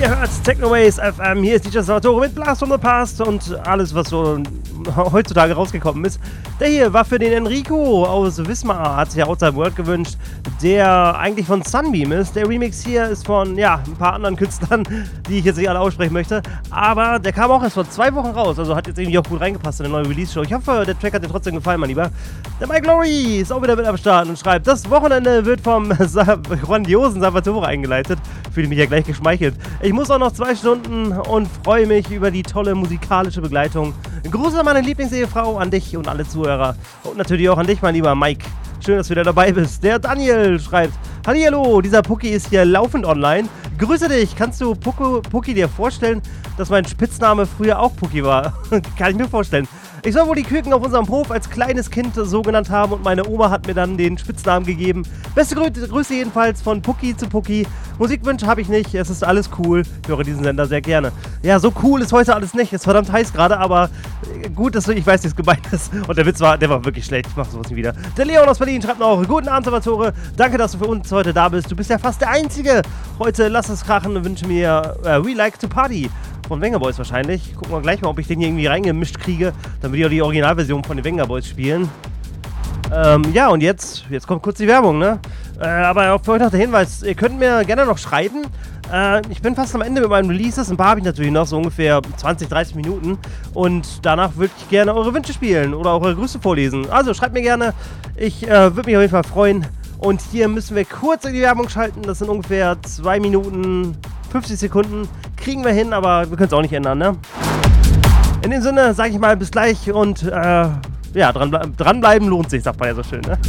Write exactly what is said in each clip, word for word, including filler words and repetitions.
Ihr hört Technoways F M, hier ist D J Salvatore mit Blast from the Past und alles, was so heutzutage rausgekommen ist. Der hier war für den Enrico aus Wismar, hat sich ja Outside World gewünscht, der eigentlich von Sunbeam ist. Der Remix hier ist von, ja, ein paar anderen Künstlern, die ich jetzt nicht alle aussprechen möchte, aber der kam auch erst vor zwei Wochen raus, also hat jetzt irgendwie auch gut reingepasst in eine neue Release-Show. Ich hoffe, der Track hat dir trotzdem gefallen, mein Lieber. Der Mike Glory ist auch wieder mit am Start und schreibt, das Wochenende wird vom grandiosen Salvatore eingeleitet. Fühle mich ja gleich geschmeichelt. Ich muss auch noch zwei Stunden und freue mich über die tolle musikalische Begleitung. Gruß an meine Lieblingsehefrau, an dich und alle Zuhörer. Und natürlich auch an dich, mein lieber Mike. Schön, dass du wieder dabei bist. Der Daniel schreibt, hallihallo, dieser Pucki ist hier laufend online. Grüße dich, kannst du Pucko, Pucki dir vorstellen, dass mein Spitzname früher auch Pucki war? Kann ich mir vorstellen. Ich soll wohl die Küken auf unserem Hof als kleines Kind so genannt haben und meine Oma hat mir dann den Spitznamen gegeben. Beste Grü- Grüße jedenfalls von Pucki zu Pucki. Musikwünsche habe ich nicht, es ist alles cool. Ich höre diesen Sender sehr gerne. Ja, so cool ist heute alles nicht. Es ist verdammt heiß gerade, aber gut, dass du, ich weiß, wie es gemeint ist. Und der Witz war, der war wirklich schlecht. Ich mach sowas nie wieder. Der Leon aus Berlin schreibt noch, guten Abend, Salvatore. Danke, dass du für uns heute da bist. Du bist ja fast der Einzige. Heute lass es krachen und wünsche mir uh, We Like to Party. Von Wenger Boys wahrscheinlich. Gucken wir gleich mal, ob ich den hier irgendwie reingemischt kriege. Dann würde ich auch die Originalversion von den Wenger Boys spielen. Ähm, ja, und jetzt, jetzt kommt kurz die Werbung, ne? Äh, aber für euch noch der Hinweis, ihr könnt mir gerne noch schreiben. Äh, ich bin fast am Ende mit meinen Releases. Ein paar habe ich natürlich noch, so ungefähr zwanzig, dreißig Minuten. Und danach würde ich gerne eure Wünsche spielen oder eure Grüße vorlesen. Also schreibt mir gerne. Ich äh, würde mich auf jeden Fall freuen. Und hier müssen wir kurz in die Werbung schalten. Das sind ungefähr zwei Minuten, fünfzig Sekunden. Kriegen wir hin, aber wir können es auch nicht ändern, ne? In dem Sinne, sage ich mal, bis gleich und äh, ja, dranble- dranbleiben lohnt sich, sagt man ja so schön, ne?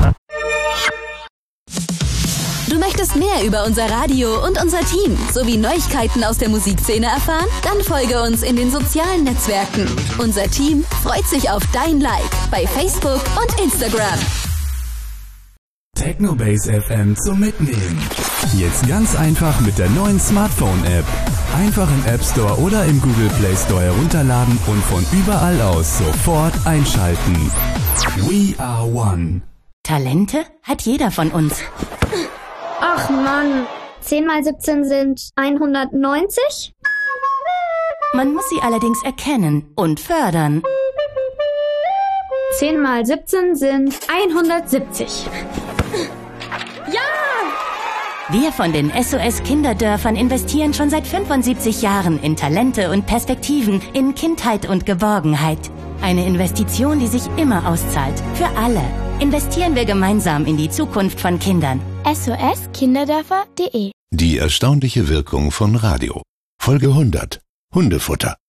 Du möchtest mehr über unser Radio und unser Team sowie Neuigkeiten aus der Musikszene erfahren? Dann folge uns in den sozialen Netzwerken. Unser Team freut sich auf dein Like bei Facebook und Instagram. Technobase F M zum Mitnehmen. Jetzt ganz einfach mit der neuen Smartphone-App. Einfach im App Store oder im Google Play Store herunterladen und von überall aus sofort einschalten. We are one. Talente hat jeder von uns. Ach Mann, zehn mal siebzehn sind hundertneunzig? Man muss sie allerdings erkennen und fördern. zehn mal siebzehn sind hundertsiebzig. Ja! Wir von den S O S Kinderdörfern investieren schon seit fünfundsiebzig Jahren in Talente und Perspektiven, in Kindheit und Geborgenheit. Eine Investition, die sich immer auszahlt. Für alle. Investieren wir gemeinsam in die Zukunft von Kindern. S O S Kinderdörfer punkt de Die erstaunliche Wirkung von Radio. Folge hundert. Hundefutter.